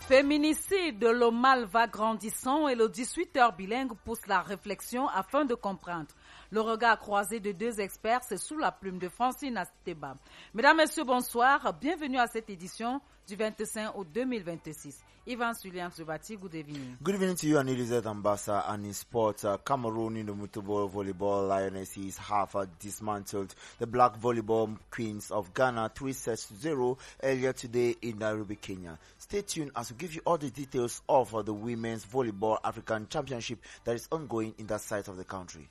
Féminicide, le mal va grandissant et le 18h bilingue pousse la réflexion afin de comprendre. Le regard croisé de deux experts, c'est sous la plume de Francine Asteba. Mesdames, Messieurs, bonsoir. Bienvenue à cette édition du 25 août 2026. Ivan Sulian Zubati, good evening. Good evening to you, and Elizabeth Ambassa. And in sports, Cameroon in the Mutubo Volleyball Lionesses have dismantled the Black Volleyball Queens of Ghana 3-0 earlier today in Nairobi, Kenya. Stay tuned as we give you all the details of the Women's Volleyball African Championship that is ongoing in that side of the country.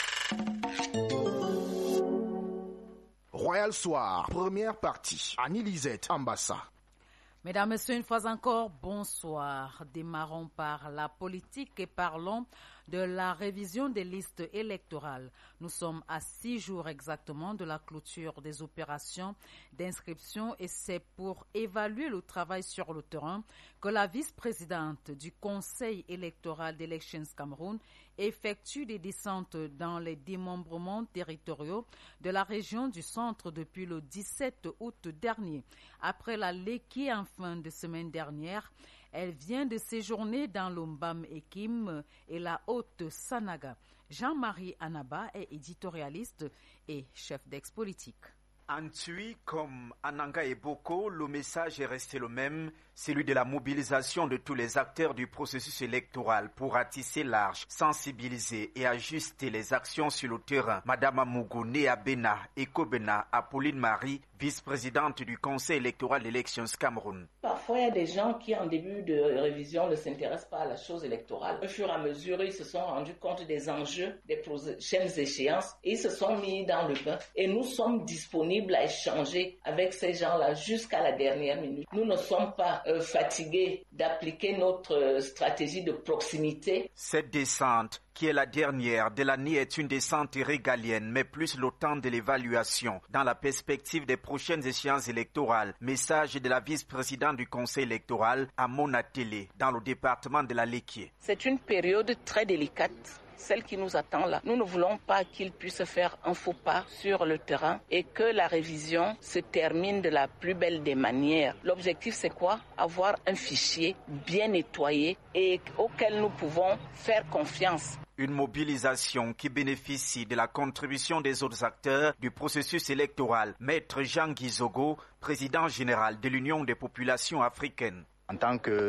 Royal Soir, première partie. Annie Lisette Ambassa. Mesdames, Messieurs, une fois encore, bonsoir. Démarrons par la politique et parlons de la révision des listes électorales. Nous sommes à 6 jours exactement de la clôture des opérations d'inscription et c'est pour évaluer le travail sur le terrain que la vice-présidente du Conseil électoral d'Elections Cameroun effectue des descentes dans les démembrements territoriaux de la région du centre depuis le 17 août dernier. Après la Lekki en fin de semaine dernière, elle vient de séjourner dans l'Ombam Ekim et la Haute-Sanaga. Jean-Marie Anaba est éditorialiste et chef d'ex-politique. En Tui comme en Anga et Boko, le message est resté le même, celui de la mobilisation de tous les acteurs du processus électoral pour ratisser large, sensibiliser et ajuster les actions sur le terrain. Madame Amougou Néabena et Kobena Apolline Marie, vice-présidente du Conseil électoral d'Elections Cameroun. Parfois, il y a des gens qui, en début de révision, ne s'intéressent pas à la chose électorale. Au fur et à mesure, ils se sont rendus compte des enjeux des prochaines échéances et ils se sont mis dans le bain. Et nous sommes disponibles à échanger avec ces gens-là jusqu'à la dernière minute. Nous ne sommes pas fatigués d'appliquer notre stratégie de proximité. Cette descente, qui est la dernière de l'année, est une descente régalienne, mais plus le temps de l'évaluation dans la perspective des prochaines échéances électorales. Message de la vice-présidente du Conseil électoral à Monatélé, dans le département de la Lekki. C'est une période très délicate, celle qui nous attend là. Nous ne voulons pas qu'il puisse faire un faux pas sur le terrain et que la révision se termine de la plus belle des manières. L'objectif, c'est quoi? Avoir un fichier bien nettoyé et auquel nous pouvons faire confiance. Une mobilisation qui bénéficie de la contribution des autres acteurs du processus électoral. Maître Jean Guizogo, président général de l'Union des populations africaines. En tant que